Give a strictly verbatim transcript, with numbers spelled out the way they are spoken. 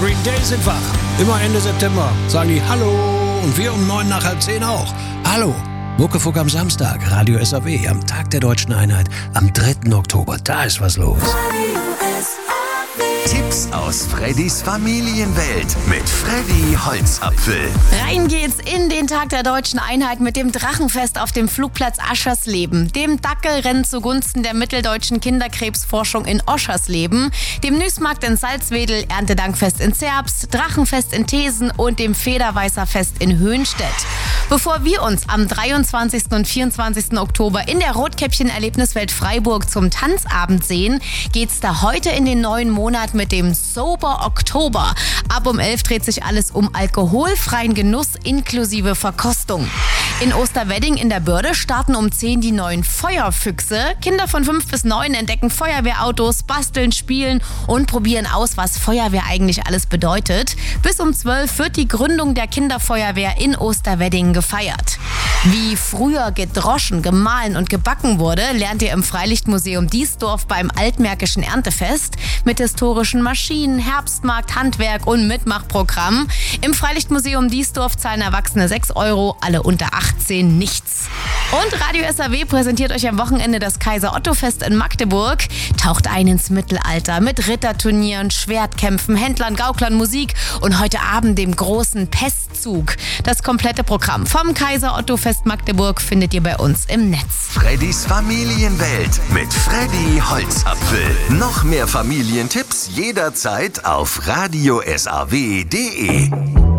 Green Day sind wach. Immer Ende September sagen die Hallo und wir um neun nach halb zehn auch. Hallo. Muckefuck am Samstag, Radio S A W, am Tag der Deutschen Einheit, am dritten Oktober. Da ist was los. Tipps aus Freddys Familienwelt mit Freddy Holzapfel. Rein geht's in den Tag der Deutschen Einheit mit dem Drachenfest auf dem Flugplatz Aschersleben, dem Dackelrennen zugunsten der mitteldeutschen Kinderkrebsforschung in Oschersleben, dem Nüßmarkt in Salzwedel, Erntedankfest in Zerbst, Drachenfest in Thesen und dem Federweißerfest in Höhnstedt. Bevor wir uns am dreiundzwanzigsten und vierundzwanzigsten Oktober in der Rotkäppchen-Erlebniswelt Freiburg zum Tanzabend sehen, geht's da heute in den neuen Monat mit dem Sober Oktober. Ab um elf dreht sich alles um alkoholfreien Genuss inklusive Verkostung. In Osterwedding in der Börde starten um zehn die neuen Feuerfüchse. Kinder von fünf bis neun entdecken Feuerwehrautos, basteln, spielen und probieren aus, was Feuerwehr eigentlich alles bedeutet. Bis um zwölf wird die Gründung der Kinderfeuerwehr in Osterwedding gefeiert. Wie früher gedroschen, gemahlen und gebacken wurde, lernt ihr im Freilichtmuseum Diesdorf beim Altmärkischen Erntefest mit historischen Maschinen, Herbstmarkt, Handwerk und Mitmachprogramm. Im Freilichtmuseum Diesdorf zahlen Erwachsene sechs Euro, alle unter achtzehn nichts. Und Radio S A W präsentiert euch am Wochenende das Kaiser-Otto-Fest in Magdeburg. Taucht ein ins Mittelalter mit Ritterturnieren, Schwertkämpfen, Händlern, Gauklern, Musik und heute Abend dem großen Pestzug. Das komplette Programm vom Kaiser-Otto-Fest Magdeburg findet ihr bei uns im Netz. Freddys Familienwelt mit Freddy Holzapfel. Noch mehr Familientipps jederzeit auf radio s a w punkt d e.